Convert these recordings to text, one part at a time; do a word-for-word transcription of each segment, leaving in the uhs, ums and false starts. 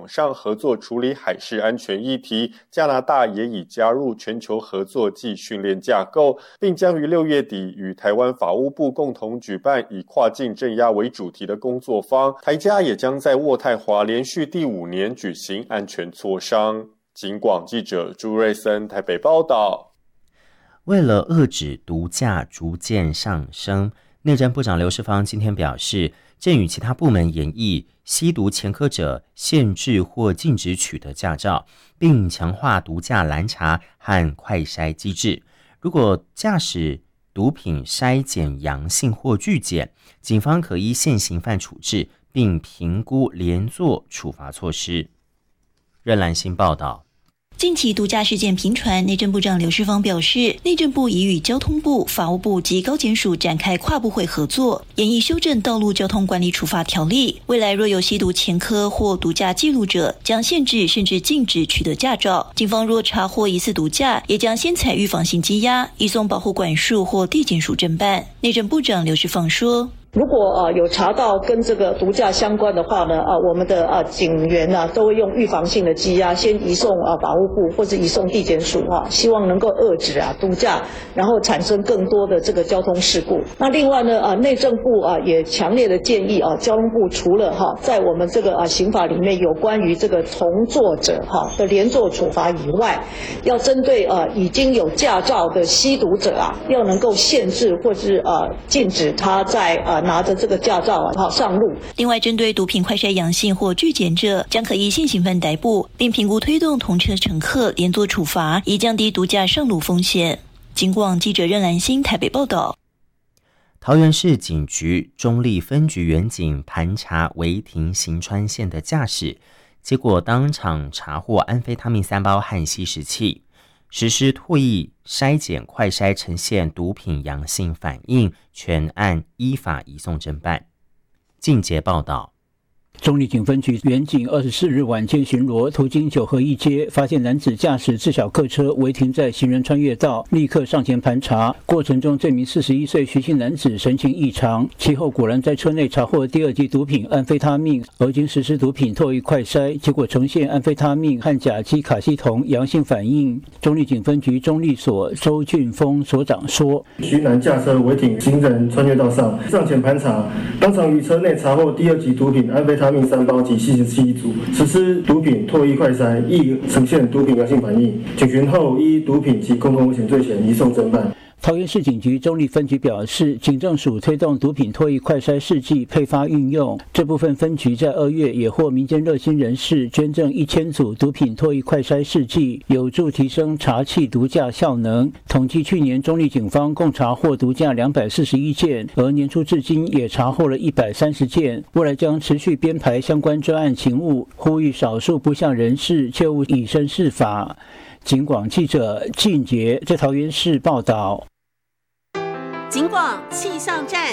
上合作处理海事安全议题，加拿大也已加入全球合作暨训练架构，并将于六月底与台湾法务部共同举办以跨境镇压为主题的工作坊。台加也将在渥太华连续第五年举行安全磋商。警广记者朱瑞森台北报道。 为了遏止毒价逐渐上升，内政部长刘世芳今天表示，正与其他部门研议吸毒前科者限制或禁止取得驾照，并强化毒驾拦查和快筛机制。如果驾驶毒品筛检阳性或拒检，警方可依现行犯处置，并评估连坐处罚措施。任兰新报道。 近期毒驾事件频传，内政部长刘世芳表示，内政部已与交通部、法务部及高检署展开跨部会合作，研议修正道路交通管理处罚条例。未来若有吸毒前科或毒驾记录者，将限制甚至禁止取得驾照。警方若查获疑似毒驾，也将先采预防性羁押，移送保护管束或地检署侦办。内政部长刘世芳说， 如果啊有查到跟这个毒驾相关的话呢，啊我们的啊警员呢、啊、都会用预防性的羁押，先移送啊法务部或者移送地检署啊，希望能够遏止啊毒驾，然后产生更多的这个交通事故。那另外呢啊内政部啊也强烈的建议啊交通部除了哈、啊、在我们这个啊刑法里面有关于这个从作者哈、啊、的连坐处罚以外，要针对啊已经有驾照的吸毒者啊，要能够限制或是啊禁止他在啊拿着这个驾照啊上路。 另外，针对毒品快筛阳性或拒检者，将可依现行犯逮捕，并评估推动同车乘客连坐处罚，以降低毒驾上路风险。警广记者任兰心台北报道。 桃园市警局中立分局员警盘查违停行川线的驾驶，结果当场查获安非他命三包和吸食器，实施唾液筛检快筛呈现毒品阳性反应，全案依法移送侦办。进捷报道。 中立警分局员警二十四日晚间巡逻，途经九合一街，发现男子驾驶自小客车违停在行人穿越道，立刻上前盘查。过程中，这名四十一岁徐姓男子神情异常，其后果然在车内查获第二级毒品安非他命，而经实施毒品唾液快筛，结果呈现安非他命和甲基卡西酮阳性反应。中立警分局中立所周俊峰所长说：“ 徐男驾车违停行人穿越道上，上前盘查，当场于车内查获第二级毒品安非他命三包及吸食器一组，实施毒品唾液快筛，亦呈现毒品阳性反应。警询后依毒品及公共危险罪嫌移送侦办。” 桃园市警局中立分局表示，警政署推动毒品唾液快筛试剂配发运用，这部分分局在二月也获民间热心人士捐赠一千组毒品唾液快筛试剂，有助提升查缉毒驾效能。统计去年中立警方共查获毒驾两百四十一件，而年初至今也查获了一百三十件。未来将持续编排相关专案勤务，呼吁少数不肖人士切勿以身试法。警广记者靳杰在桃园市报道。 警广气象站。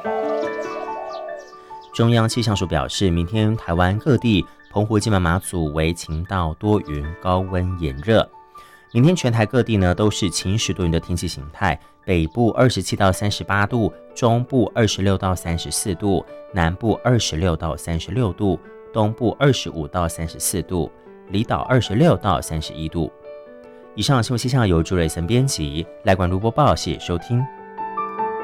中央气象署表示，明天台湾各地澎湖、金门、马祖为晴到多云，高温炎热。明天全台各地呢都是晴时多云的天气形态，北部二十七到三十八度，中部二十六到三十四度，南部二十六到三十六度，东部二十五到三十四度，离岛二十六到三十一度。以上新闻气象由朱瑞森编辑，赖冠如播报，谢谢收听。